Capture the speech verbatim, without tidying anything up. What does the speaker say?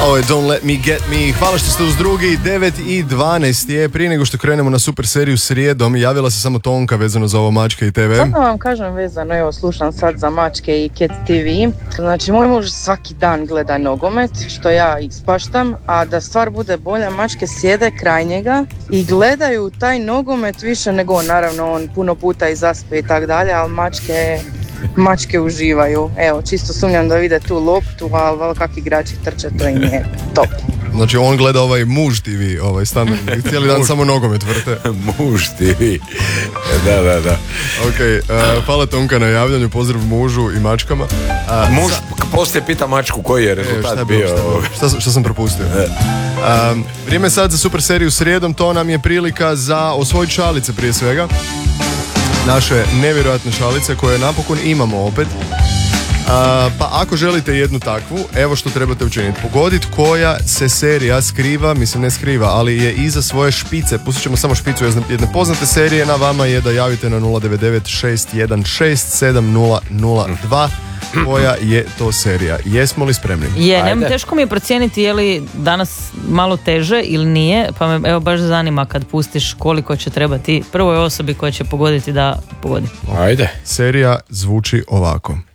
Ovo je Don't Let Me Get Me. Hvala što ste uz drugi. devet i dvanaest je. Prije nego što krenemo na super seriju srijedom, javila se samo Tonka vezano za ovo Mačke i te ve. Samo vam kažem vezano, evo slušam sad za Mačke i Cat te ve. Znači moj muž svaki dan gleda nogomet, što ja ispaštam, a da stvar bude bolja, Mačke sjede kraj njega i gledaju taj nogomet više nego on. Naravno on puno puta i zaspe i tak dalje, ali Mačke... Mačke uživaju. Evo, čisto sumnjam da vide tu loptu, ali kakvi igrači trče, to im je top. Znači on gleda ovaj Muž te ve, ovaj standardni, cijeli dan samo nogomet vrte. Muž te ve. Da, da, da. Ok, uh, hvala Tonka na javljanju, pozdrav mužu i mačkama. Uh, Muž sa... poslije pita mačku koji je rezultat e, šta bio. bio šta, šta, šta sam propustio? E. Um, vrijeme sad za super seriju srijedom, to nam je prilika za osvojiti šalice prije svega. Naše nevjerojatne šalice koje napokon imamo opet. Uh, pa ako želite jednu takvu, evo što trebate učiniti. Pogoditi koja se serija skriva, mislim ne skriva, ali je iza svoje špice. Pustit ćemo samo špicu jedne poznate serije. Na vama je da javite na nula devet devet šest jedan šest sedam nula nula dva koja je to serija. Jesmo li spremni? Je, ne, teško mi je procijeniti je li danas malo teže ili nije, pa me evo baš zanima kad pustiš koliko će trebati prvoj osobi koja će pogoditi da pogodi. Ajde. Serija zvuči ovako.